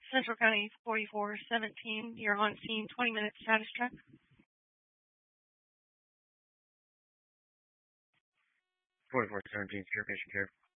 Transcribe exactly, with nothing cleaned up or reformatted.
Central County forty-four seventeen, you're on scene, twenty minutes status check. forty-four seventeen, secure patient care.